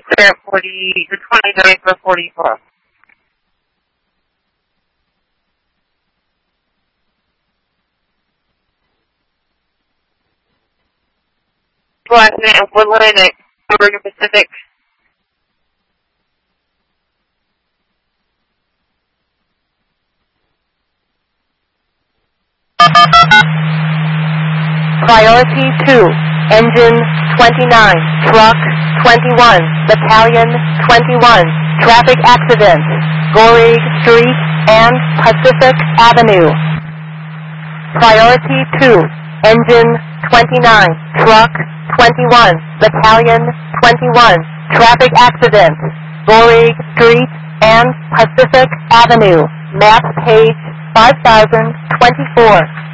clear at the 29th for 44. Last night at Woodland at Oregon Pacific. Priority 2, Engine 29, Truck 21, Battalion 21, traffic accident, Gorig Street and Pacific Avenue. Priority 2, Engine 29, Truck 21, Battalion 21, traffic accident, Gorig Street and Pacific Avenue. Map page 5024.